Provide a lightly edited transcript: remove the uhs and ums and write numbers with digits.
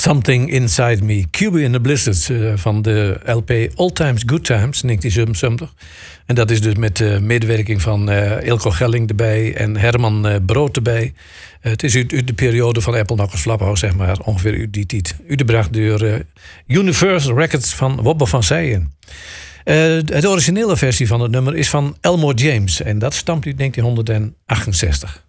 Something Inside Me. Cuba and the Blizzards van de LP Old Times, Good Times, 1977. En dat is dus met medewerking van Ilko Gelling erbij en Herman Brood erbij. Het is uit de periode van Apple Knockers Flaphouse, zeg maar, ongeveer uit die tijd. Uitgebracht door Universal Records van Wobbe van Zijen. De originele versie van het nummer is van Elmore James en dat stamt uit 1968.